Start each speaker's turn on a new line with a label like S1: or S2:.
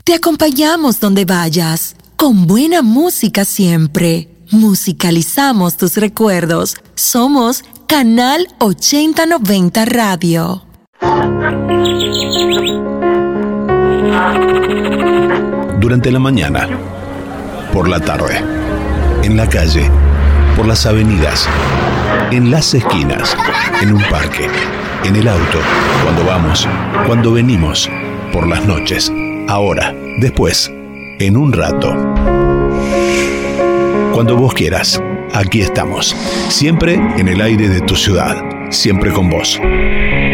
S1: Te acompañamos donde vayas, con buena música siempre. Musicalizamos tus recuerdos. Somos Canal 8090 Radio.
S2: Durante la mañana, por la tarde, en la calle, por las avenidas, en las esquinas, en un parque, en el auto, cuando vamos, cuando venimos, por las noches, ahora, después, en un rato. Cuando vos quieras, aquí estamos, siempre en el aire de tu ciudad, siempre con vos.